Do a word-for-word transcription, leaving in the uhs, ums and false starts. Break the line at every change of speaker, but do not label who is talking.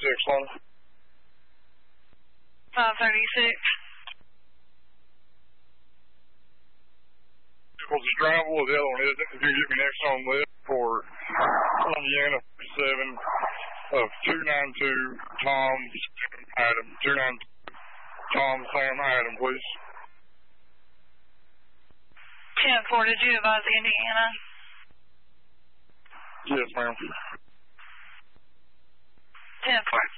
thirty-six on.
five thirty-six.
Vehicle's is drivable, the other one isn't. If you get me next on list for Indiana seven of two nine two Tom Adam. two nine two Tom Sam Adam, please.
ten four, did you advise Indiana?
Yes, ma'am.
ten four.